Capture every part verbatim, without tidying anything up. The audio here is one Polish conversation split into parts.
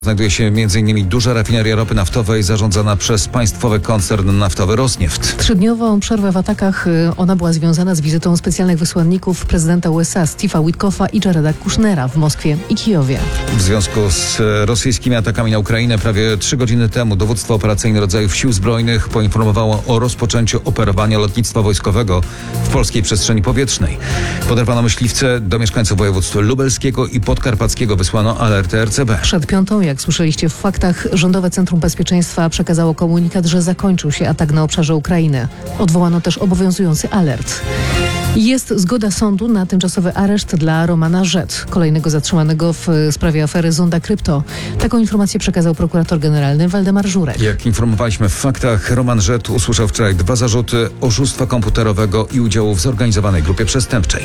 Znajduje się między innymi duża rafineria ropy naftowej zarządzana przez państwowy koncern naftowy Rosnieft. Trzydniową przerwę w atakach ona była związana z wizytą specjalnych wysłanników prezydenta U S A Steve'a Witkoffa i Jareda Kushnera w Moskwie i Kijowie. W związku z rosyjskimi atakami na Ukrainę prawie trzy godziny temu dowództwo operacyjne rodzajów sił zbrojnych poinformowało o rozpoczęciu operowania lotnictwa wojskowego w polskiej przestrzeni powietrznej. Poderwano myśliwce, do mieszkańców województw lubelskiego i podkarpackiego wysłano alerty R C B. Przed piątą, jak słyszeliście w faktach, Rządowe Centrum Bezpieczeństwa przekazało komunikat, że zakończył się atak na obszarze Ukrainy. Odwołano też obowiązujący alert. Jest zgoda sądu na tymczasowy areszt dla Romana Rzet, kolejnego zatrzymanego w sprawie afery Zonda Krypto. Taką informację przekazał prokurator generalny Waldemar Żurek. Jak informowaliśmy w faktach, Roman Rzet usłyszał wczoraj dwa zarzuty oszustwa komputerowego i udziału w zorganizowanej grupie przestępczej.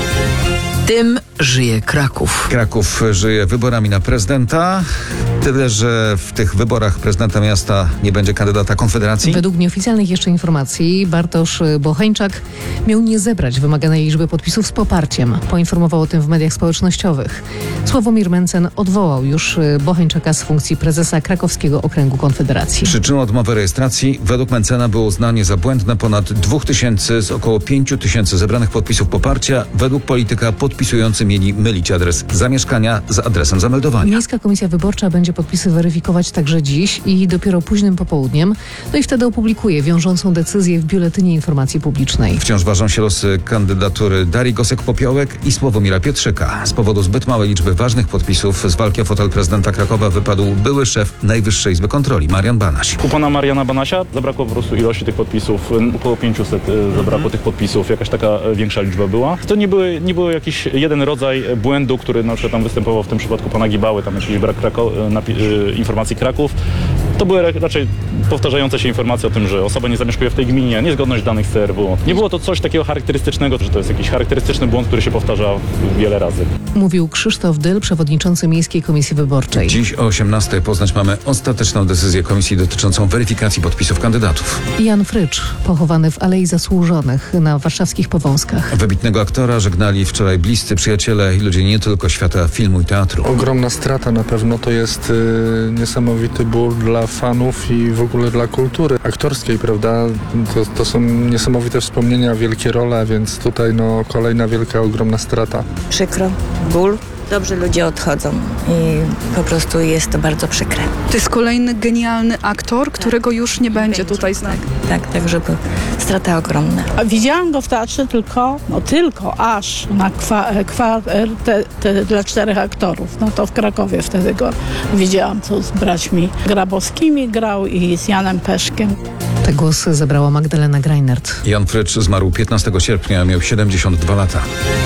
Tym żyje Kraków. Kraków żyje wyborami na prezydenta, tyle że w tych wyborach prezydenta miasta nie będzie kandydata Konfederacji. Według nieoficjalnych jeszcze informacji Bartosz Bocheńczak miał nie zebrać wymaganej liczby podpisów z poparciem. Poinformował o tym w mediach społecznościowych. Sławomir Mencen odwołał już Bocheńczaka z funkcji prezesa Krakowskiego Okręgu Konfederacji. Przyczyną odmowy rejestracji według Mencena było uznanie za błędne ponad dwóch tysięcy z około pięciu tysięcy zebranych podpisów poparcia. Według polityka podpisujący mieli mylić adres zamieszkania z adresem zameldowania. Miejska Komisja Wyborcza będzie podpisy weryfikować także dziś i dopiero późnym popołudniem. No i wtedy opublikuje wiążącą decyzję w Biuletynie Informacji Publicznej. Wciąż ważą się losy kandydatury Darii Gosek-Popiołek i Sławomira Pietrzyka. Z powodu zbyt małej liczby ważnych podpisów z walki o fotel prezydenta Krakowa wypadł były szef Najwyższej Izby Kontroli, Marian Banaś. U pana Mariana Banasia zabrakło po prostu ilości tych podpisów, około pięciuset zabrakło tych podpisów, jakaś taka większa liczba była. To nie były, nie było jakiś jeden rodzaj błędu, który na przykład tam występował w tym przypadku pana Gibały, tam jakiś brak Krako- napi- informacji Kraków. To były raczej powtarzające się informacje o tym, że osoba nie zamieszkuje w tej gminie, niezgodność danych z C R W. Nie było to coś takiego charakterystycznego, że to jest jakiś charakterystyczny błąd, który się powtarza wiele razy. Mówił Krzysztof Dyl, przewodniczący Miejskiej Komisji Wyborczej. Dziś o osiemnastej poznać mamy ostateczną decyzję komisji dotyczącą weryfikacji podpisów kandydatów. Jan Frycz, pochowany w Alei Zasłużonych na warszawskich Powązkach. Wybitnego aktora żegnali wczoraj bliscy przyjaciele i ludzie nie tylko świata filmu i teatru. Ogromna strata na pewno, to jest y, niesamowity ból dla fanów i w ogóle dla kultury aktorskiej, prawda? To, to są niesamowite wspomnienia, wielkie role, więc tutaj no kolejna wielka, ogromna strata. Przykro, ból. Dobrze ludzie odchodzą i po prostu jest to bardzo przykre. To jest kolejny genialny aktor, którego już nie będzie będzie. tutaj z nami. Tak, tak, żeby strata ogromna. A widziałam go w teatrze tylko, no tylko aż na kwa, kwa, te, te, dla czterech aktorów. No to w Krakowie wtedy go widziałam, co z braćmi Grabowskimi grał i z Janem Peszkiem. Te głosy zebrała Magdalena Greinert. Jan Frycz zmarł piętnastego sierpnia, miał siedemdziesiąt dwa lata.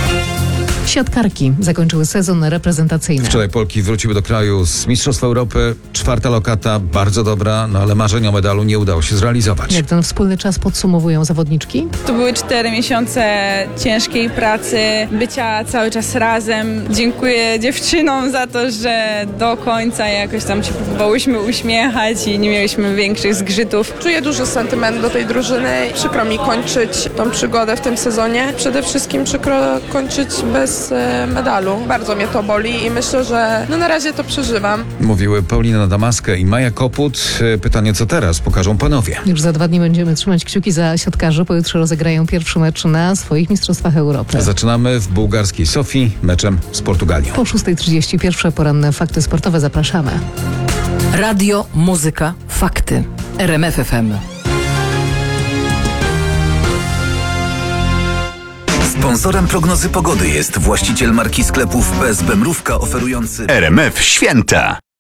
Siatkarki zakończyły sezon reprezentacyjny. Wczoraj Polki wróciły do kraju z Mistrzostw Europy. Czwarta lokata, bardzo dobra, no ale marzenia o medalu nie udało się zrealizować. Jak ten wspólny czas podsumowują zawodniczki? To były cztery miesiące ciężkiej pracy, bycia cały czas razem. Dziękuję dziewczynom za to, że do końca jakoś tam się próbowałyśmy uśmiechać i nie mieliśmy większych zgrzytów. Czuję duży sentyment do tej drużyny. Przykro mi kończyć tą przygodę w tym sezonie. Przede wszystkim przykro kończyć bez medalu. Bardzo mnie to boli i myślę, że no na razie to przeżywam. Mówiły Paulina Damaskę i Maja Koput. Pytanie, co teraz pokażą panowie? Już za dwa dni będziemy trzymać kciuki za siatkarzy. Pojutrze rozegrają pierwszy mecz na swoich Mistrzostwach Europy. Zaczynamy w bułgarskiej Sofii meczem z Portugalią. Po szóstej trzydzieści pierwsze poranne fakty sportowe. Zapraszamy. Radio, muzyka, fakty. R M F F M. Sponsorem prognozy pogody jest właściciel marki sklepów P S B Mrówka oferujący R M F Święta.